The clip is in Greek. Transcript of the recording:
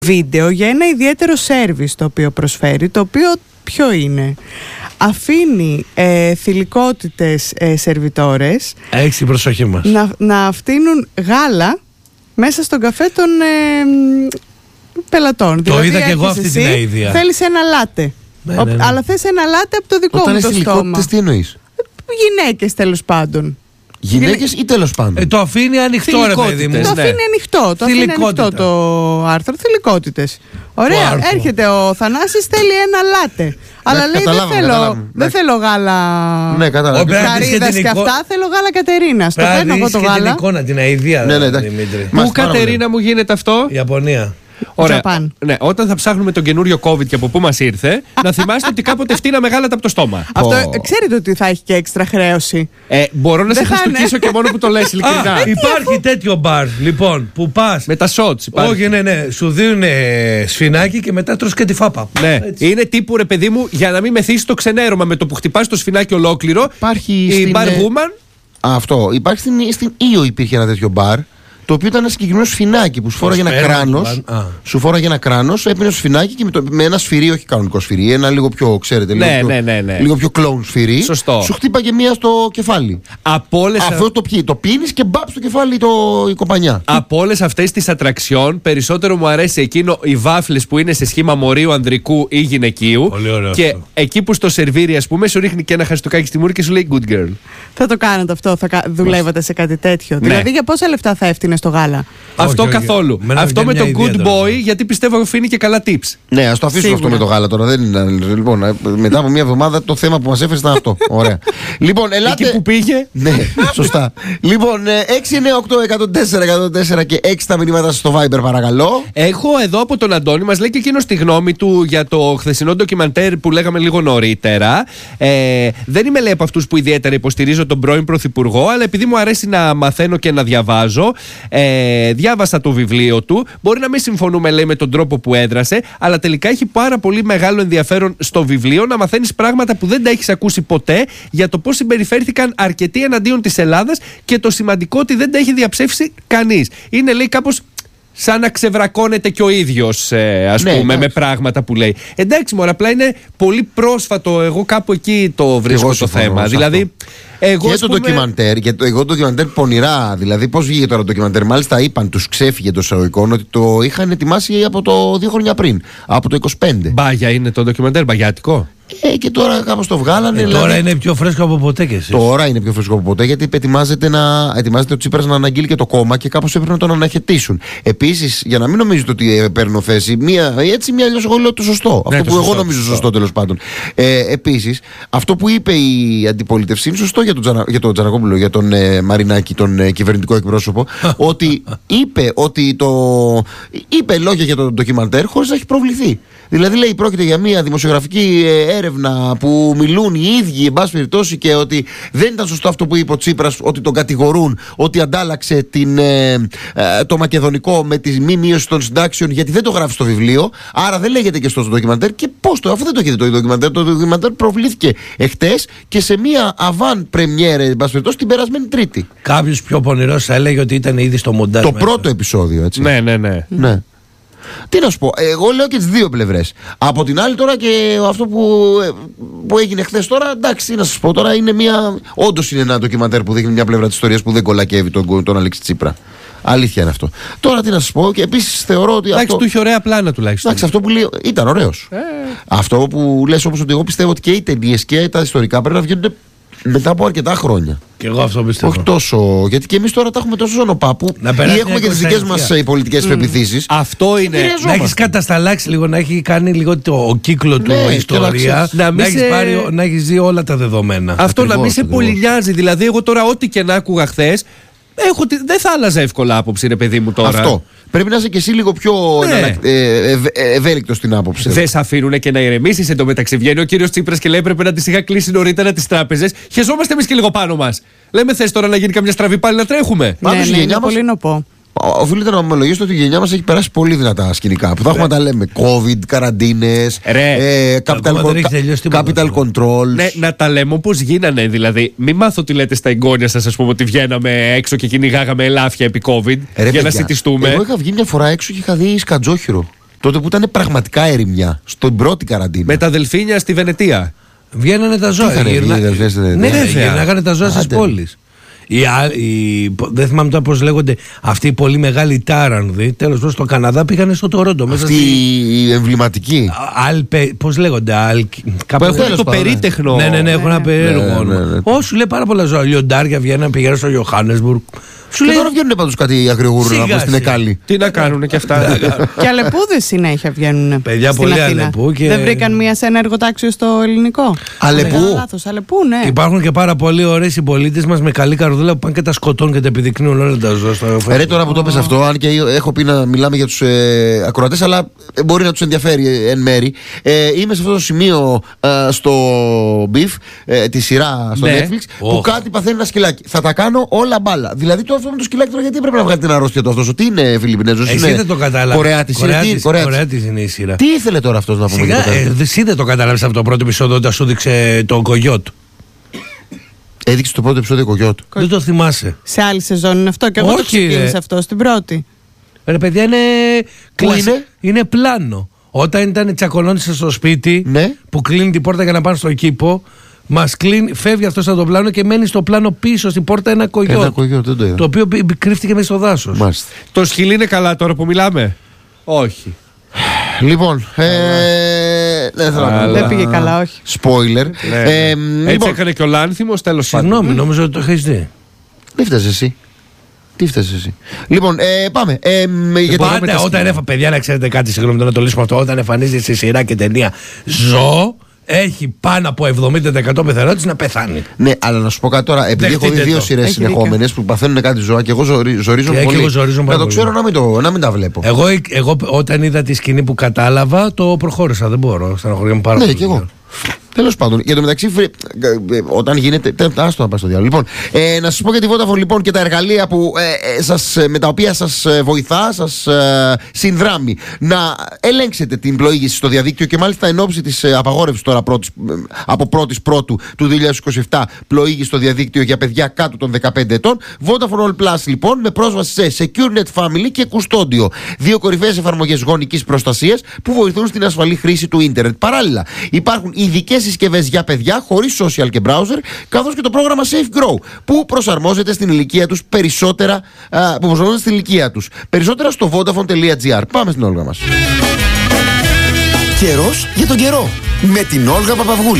βίντεο για ένα ιδιαίτερο σέρβις το οποίο προσφέρει, το οποίο ποιο είναι? Αφήνει θηλυκότητες σερβιτόρες. Έχεις την προσοχή μας. Να φτύνουν γάλα μέσα στον καφέ των πελατών. Το δηλαδή, είδα και εγώ αυτή την idea. Θέλεις ένα λάτε. Ναι. Αλλά θες ένα λάτε από το δικό όταν μου το στόμα. θηλυκότητες τι εννοείς? Γυναίκες τέλος πάντων. Γυναίκες ή τέλος πάντων? Το αφήνει ανοιχτό, ρε παιδί μου. Το αφήνει ανοιχτό. Το αφήνει ανοιχτό το άρθρο. Θηλυκότητες. Ωραία. Έρχεται ο Θανάσης, θέλει ένα λάτε. Αλλά λέει δεν θέλω γάλα Καρύδας και αυτά. Θέλω γάλα Κατερίνας. Το παίρνω εγώ το γάλα. Την εικόνα, την αηδία. Μου Κατερίνα μου γίνεται αυτό? Ιαπωνία. Ωραία. Ναι, όταν θα ψάχνουμε τον καινούριο COVID και από πού μας ήρθε, να θυμάστε ότι κάποτε φτύναμε γάλατα από το στόμα. Αυτό ξέρετε ότι θα έχει και έξτρα χρέωση. Μπορώ να σε χαστούκίσω και μόνο που το λες ειλικρινά. Υπάρχει τέτοιο μπαρ λοιπόν που πας. Με τα shots. Όχι, ναι. Σου δίνουν σφινάκι και μετά τρως και τη φάπα. Ναι. Είναι τύπου ρε παιδί μου για να μην μεθύσει το ξενέρωμα. Με το που χτυπάς το σφινάκι ολόκληρο. Η bar woman. Αυτό. Υπάρχει στην Ήο υπήρχε ένα τέτοιο μπαρ. Το οποίο ήταν ένα συγκεκριμένο σφινάκι που σου φόραγε ένα κράνος. Σου φόραγε ένα κράνος, έπαιρνε το σφινάκι και με ένα σφυρί, όχι κανονικό σφυρί, ένα λίγο πιο, ξέρετε, λίγο πιο κλόουν σφυρί. Σωστό. Σου χτύπαγε μία στο κεφάλι. Αυτό το πίνεις και μπαπ στο κεφάλι η κοπανιά. Από όλες αυτές τις ατραξιόν, περισσότερο μου αρέσει εκείνο οι βάφλες που είναι σε σχήμα μορίου ανδρικού ή γυναικείου. Πολύ ωραίο. Και εκεί που στο σερβίρι, ας πούμε, σου ρίχνει και ένα χαστούκάκι στη μούρη και σου λέει good girl. Θα το κάνετε αυτό, θα δουλεύατε σε κάτι τέτοιο? Ναι. Δηλαδή για πόσα λεφτά θα έφτιανε στο γάλα? Αυτό καθόλου. Αυτό με το good boy, γιατί πιστεύω αφήνει και καλά tips. Ναι, ας το αφήσουμε αυτό με το γάλα τώρα. Δεν είναι, λοιπόν, μετά από μια εβδομάδα το θέμα που μας έφερε ήταν αυτό. Ωραία. Λοιπόν, ελάτε. Εκεί που πήγε. Ναι, σωστά. Λοιπόν, 698-104 και 6 τα μηνύματα στο Viber, παρακαλώ. Έχω εδώ από τον Αντώνη, μας λέει και εκείνο τη γνώμη του για το χθεσινό ντοκιμαντέρ που λέγαμε λίγο νωρίτερα. Δεν είμαι, λέει, από αυτούς που ιδιαίτερα υποστηρίζω τον πρώην Πρωθυπουργό, αλλά επειδή μου αρέσει να μαθαίνω και να διαβάζω. Διάβασα το βιβλίο του. Μπορεί να μην συμφωνούμε, λέει, με τον τρόπο που έδρασε, αλλά τελικά έχει πάρα πολύ μεγάλο ενδιαφέρον στο βιβλίο να μαθαίνεις πράγματα που δεν τα έχεις ακούσει ποτέ για το πώς συμπεριφέρθηκαν αρκετοί εναντίον της Ελλάδας και το σημαντικό ότι δεν τα έχει διαψεύσει κανείς. Είναι, λέει, κάπως σαν να ξεβρακώνεται και ο ίδιος, ας πούμε, με πράγματα που λέει. Εντάξει, μωρά, απλά είναι πολύ πρόσφατο. Εγώ κάπου εκεί το βρίσκω το θέμα. Δηλαδή. Και το ντοκιμαντέρ, εγώ το ντοκιμαντέρ πονηρά. Δηλαδή, πώς βγήκε τώρα το ντοκιμαντέρ? Μάλιστα, είπαν, τους ξέφυγε το εισαγωγικών ότι το είχαν ετοιμάσει από το 2 χρόνια πριν, από το 25. Μπάγια είναι το ντοκιμαντέρ, μπαγιάτικο. Και τώρα κάπως το βγάλανε. Τώρα είναι πιο φρέσκο από ποτέ κι εσείς. Τώρα είναι πιο φρέσκο από ποτέ, γιατί ετοιμάζεται ο Τσίπρας να αναγγείλει και το κόμμα και κάπως έπρεπε να τον αναχαιτήσουν. Επίσης, για να μην νομίζετε ότι παίρνω θέση, μία αλλιώς εγώ λέω το σωστό. Ναι, αυτό που εγώ νομίζω σωστό, τέλος πάντων. Επίσης, αυτό που είπε η αντιπολίτευση είναι σωστό για τον Τζανακόπουλο, για τον Μαρινάκη, τον κυβερνητικό εκπρόσωπο, ότι είπε λόγια για το ντοκιμαντέρ χωρίς να έχει προβληθεί. Δηλαδή, λέει, πρόκειται για μια δημοσιογραφική έρευνα που μιλούν οι ίδιοι, εν πάση περιπτώσει, και ότι δεν ήταν σωστό αυτό που είπε ο Τσίπρας, ότι τον κατηγορούν ότι αντάλλαξε το μακεδονικό με τη μη μείωση των συντάξεων, γιατί δεν το γράφει στο βιβλίο. Άρα δεν λέγεται και στο ντοκιμαντέρ. Και πώς αφού δεν το έχετε το ντοκιμαντέρ? Το ντοκιμαντέρ προβλήθηκε εχθές και σε μια avant première, εν πάση περιπτώσει, την περασμένη Τρίτη. Κάποιος πιο πονηρός θα έλεγε ότι ήταν ήδη στο μοντάζ. Το πρώτο επεισόδιο, έτσι. Ναι. Τι να σου πω, εγώ λέω και τις δύο πλευρές. Από την άλλη τώρα και αυτό που έγινε χθες τώρα, εντάξει, τι να σας πω τώρα, όντως είναι ένα ντοκιμαντέρ που δείχνει μια πλευρά της ιστορίας που δεν κολακεύει τον Αλέξη Τσίπρα. Αλήθεια είναι αυτό. Τώρα τι να σας πω, και επίσης θεωρώ ότι. Εντάξει, του είχε ωραία πλάνα τουλάχιστον. Εντάξει, αυτό που λέει ήταν ωραίος. Αυτό που λες όμως, ότι εγώ πιστεύω ότι και οι ταινίες και τα ιστορικά πρέπει να βγαίνουν μετά από αρκετά χρόνια. Και εγώ αυτό πιστεύω. Όχι τόσο. Γιατί και εμείς τώρα τα έχουμε τόσο ζωνοπά που ή έχουμε και τις δικές μας πολιτικές πεποιθήσεις. Αυτό είναι. Να έχεις κατασταλάξει λίγο, να έχει κάνει λίγο το κύκλο του ιστορία. Να έχεις δει όλα τα δεδομένα. Αυτό να μην σε πολύ νοιάζει. Δηλαδή, εγώ τώρα, ό,τι και να άκουγα χθες, δεν θα άλλαζα εύκολα άποψη, ρε παιδί μου τώρα. Αυτό. Πρέπει να είσαι και εσύ λίγο πιο ευέλικτος στην άποψη. Δεν σε αφήνουν και να ηρεμήσεις. Εν τω μεταξύ, βγαίνει ο κύριος Τσίπρας και λέει: έπρεπε να τις είχα κλείσει νωρίτερα τις τράπεζες. Χεζόμαστε εμείς και λίγο πάνω μας. Λέμε: θες τώρα να γίνει καμιά στραβή πάλι να τρέχουμε? Ναι, είναι πολύ νοπό. Οφείλετε να ομολογήσετε ότι η γενιά μας έχει περάσει πολύ δυνατά σκηνικά. Που θα έχουμε να τα λέμε. COVID, καραντίνες, capital controls. Ναι, να τα λέμε όπως γίνανε. Δηλαδή, μην μάθω τι λέτε στα εγγόνια σας, ας πούμε, ότι βγαίναμε έξω και κυνηγάγαμε ελάφια επί COVID για να σιτιστούμε. Εγώ είχα βγει μια φορά έξω και είχα δει σκατζόχυρο. τότε που ήταν πραγματικά ερημιά, στην πρώτη καραντίνα. Με τα δελφίνια στη Βενετία. Βγαίνανε τα ζώα. Ναι, γυρνάγανε τα ζώα στις πόλεις. Δεν θυμάμαι τώρα πώς λέγονται αυτοί οι πολύ μεγάλοι τάρανδοι. Τέλος πάντων, στο Καναδά πήγανε στο Τορόντο. Αυτοί οι εμβληματικοί. Πώς λέγονται, έχουν το περίτεχνο. Ναι, έχουν ένα περίεργο όνομα. Όσου λέει πάρα πολλά ζώα. Λιοντάρια βγαίνουν, πηγαίνουν στο Ιωάννεσμπουργκ. Σου λέει τώρα βγαίνουν πάντως κάτι αγριογούρνα από στην Εκάλη. Τι να κάνουν και αυτά. Και αλεπούδες συνέχεια βγαίνουν. Παιδιά, πολύ αλεπού. Δεν βρήκαν μία σε ένα εργοτάξιο στο ελληνικό. Αλεπού, ναι. Υπάρχουν και πάρα πολύ ωραίοι συμπολίτες μας με καλή καρδούλα που πάνε και τα σκοτώνουν και τα επιδεικνύουν όλα τα ζώα. Ρε, τώρα που το πες αυτό, αν και έχω πει να μιλάμε για τους ακροατές, αλλά μπορεί να τους ενδιαφέρει εν μέρη. Είμαι σε αυτό το σημείο στο Beef, τη σειρά στο Netflix, που κάτι παθαίνει ένα σκυλάκι. Θα τα κάνω όλα μπάλα. Δηλαδή το αυτό με το σκυλάκι τώρα, γιατί πρέπει να βγάλει την αρρώστια του αυτό? Τι είναι Φιλιππινέζος? Εσύ δεν το κατάλαβες. Κορεάτης είναι η σειρά. Τι ήθελε τώρα αυτός να πούμε? Εσύ δεν το κατάλαβες από το πρώτο επεισόδιο όταν σου δείξε το κογιότ? Έδειξε το πρώτο επεισόδιο κογιότ. Δεν το θυμάσαι? Σε άλλη σεζόν είναι αυτό? Και εγώ το ξεκίνησα αυτό στην πρώτη. Ρε παιδιά, είναι πλάνο. Όταν ήταν τσακωνόντισσα στο σπίτι, ναι, που κλείνει την πόρτα για να πάνε στο κήπο, φεύγει αυτό από το πλάνο και μένει στο πλάνο πίσω στην πόρτα ένα κογιότ. Το οποίο κρύφτηκε μέσα στο δάσος. Το σκυλί είναι καλά τώρα που μιλάμε? Όχι. Λοιπόν, δεν πήγε καλά, όχι. Spoiler. Έτσι έκανε και ο Λάνθιμος, τέλος πάντων. Συγγνώμη, νόμιζα ότι το έχεις δει. Τι φταίς εσύ? Λοιπόν, πάμε. Πάντα όταν παιδιά, να ξέρετε κάτι, συγγνώμη να το λύσουμε αυτό, όταν εμφανίζεται σε σειρά και ταινία ζώο, έχει πάνω από 70% πιθανότητες να πεθάνει. Ναι, αλλά να σου πω κάτι τώρα. Επειδή έχω δει 2 σειρές συνεχόμενες που παθαίνουν κάτι ζώα και εγώ ζορίζομαι πολύ. Να το ξέρω να μην τα βλέπω. Εγώ όταν είδα τη σκηνή που κατάλαβα, το προχώρησα. Δεν μπορώ. Στεναχωριέμαι πάρα πολύ. Ναι, και εγώ. Τέλος πάντων, για το μεταξύ, όταν γίνεται. Άστο να πάω στο διάλογο. Λοιπόν, να σας πω για τη Vodafone λοιπόν και τα εργαλεία με τα οποία σας βοηθά, σας συνδράμει να ελέγξετε την πλοήγηση στο διαδίκτυο και μάλιστα εν ώψη της απαγόρευσης τώρα από 1η Πρώτου του 2027 πλοήγηση στο διαδίκτυο για παιδιά κάτω των 15 ετών. Vodafone All Plus λοιπόν, με πρόσβαση σε SecureNet Family και Custodio. 2 κορυφαίες εφαρμογές γονικής προστασίας που βοηθούν στην ασφαλή χρήση του ίντερνετ. Παράλληλα, υπάρχουν ειδικές συσκευές για παιδιά χωρίς social και browser, καθώς και το πρόγραμμα Safe Grow που προσαρμόζεται στην ηλικία τους περισσότερα. Περισσότερα στο vodafone.gr. Πάμε στην Όλγα μας. Καιρός για τον καιρό με την Όλγα Παπαυγούλη.